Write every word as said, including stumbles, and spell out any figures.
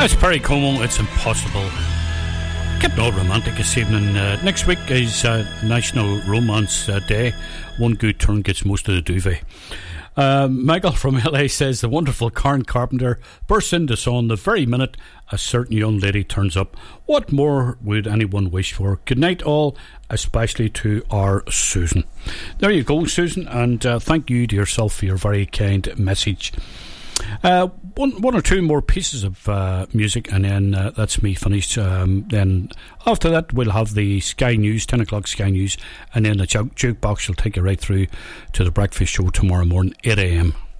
That's Perry Como, It's Impossible. Kept all romantic this evening. Uh, next week is uh, National Romance uh, Day. One good turn gets most of the duvet. Uh, Michael from L A says the wonderful Karen Carpenter bursts into song the very minute a certain young lady turns up. What more would anyone wish for? Good night all, especially to our Susan. There you go, Susan, and uh, thank you to yourself for your very kind message. Uh, one, one or two more pieces of uh, music, and then uh, that's me finished. Um, then after that, we'll have the Sky News, ten o'clock Sky News, and then the juke- jukebox will take you right through to the breakfast show tomorrow morning, eight a.m.